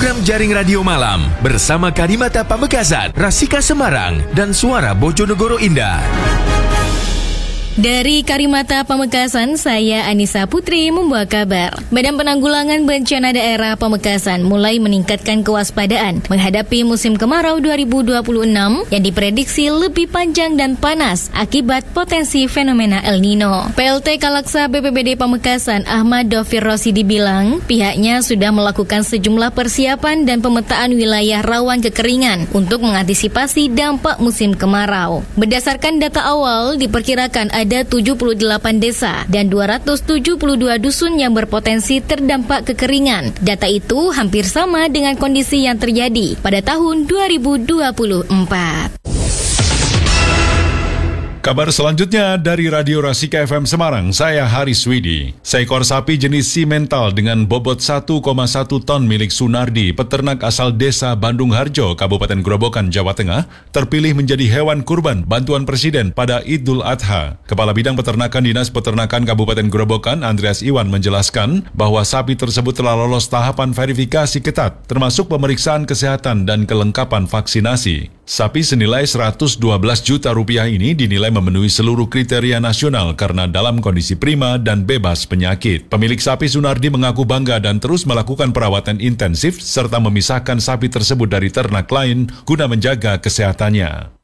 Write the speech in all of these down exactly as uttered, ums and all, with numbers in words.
Program Jaring Radio Malam bersama Karimata Pamekasan, Rasika Semarang, dan Suara Bojonegoro Indah. Dari Karimata Pamekasan, saya Anissa Putri membawa kabar. Badan Penanggulangan Bencana Daerah Pamekasan mulai meningkatkan kewaspadaan menghadapi musim kemarau dua ribu dua puluh enam yang diprediksi lebih panjang dan panas akibat potensi fenomena El Nino. P L T Kalaksa B P B D Pamekasan Ahmad Dovir Rosidi bilang pihaknya sudah melakukan sejumlah persiapan dan pemetaan wilayah rawan kekeringan untuk mengantisipasi dampak musim kemarau. Berdasarkan data awal, diperkirakan ada tujuh puluh delapan desa dan dua ratus tujuh puluh dua dusun yang berpotensi terdampak kekeringan. Data itu hampir sama dengan kondisi yang terjadi pada tahun dua ribu dua puluh empat. Kabar selanjutnya dari Radio Rasika F M Semarang, saya Haris Widi. Seekor sapi jenis simental dengan bobot satu koma satu ton milik Sunardi, peternak asal desa Bandung Harjo, Kabupaten Grobogan, Jawa Tengah, terpilih menjadi hewan kurban bantuan Presiden pada Idul Adha. Kepala Bidang Peternakan Dinas Peternakan Kabupaten Grobogan, Andreas Iwan, menjelaskan bahwa sapi tersebut telah lolos tahapan verifikasi ketat, termasuk pemeriksaan kesehatan dan kelengkapan vaksinasi. Sapi senilai seratus dua belas juta rupiah ini dinilai memenuhi seluruh kriteria nasional karena dalam kondisi prima dan bebas penyakit. Pemilik sapi Sunardi mengaku bangga dan terus melakukan perawatan intensif serta memisahkan sapi tersebut dari ternak lain guna menjaga kesehatannya.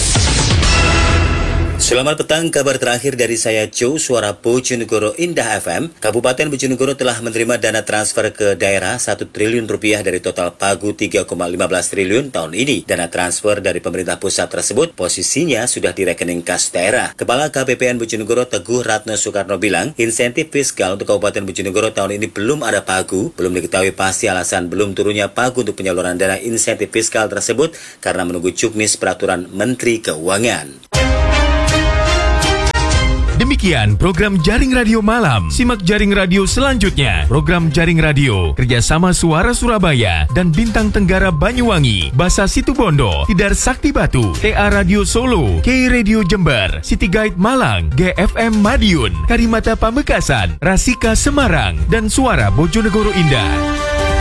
Selamat petang, kabar terakhir dari saya Joe, Suara Bojonegoro Indah F M. Kabupaten Bojonegoro telah menerima dana transfer ke daerah satu triliun rupiah dari total pagu tiga koma lima belas triliun tahun ini. Dana transfer dari pemerintah pusat tersebut posisinya sudah di rekening kas daerah. Kepala K P P N Bojonegoro Teguh Ratno Soekarno bilang, insentif fiskal untuk Kabupaten Bojonegoro tahun ini belum ada pagu. Belum diketahui pasti alasan belum turunnya pagu untuk penyaluran dana insentif fiskal tersebut karena menunggu juknis peraturan Menteri Keuangan. Demikian program Jaring Radio Malam. Simak Jaring Radio selanjutnya. Program Jaring Radio kerjasama Suara Surabaya dan Bintang Tenggara Banyuwangi, Basa Situbondo, Tidar Sakti Batu, T A Radio Solo, K Radio Jember, City Guide Malang, G F M Madiun, Karimata Pamekasan, Rasika Semarang, dan Suara Bojonegoro Indah.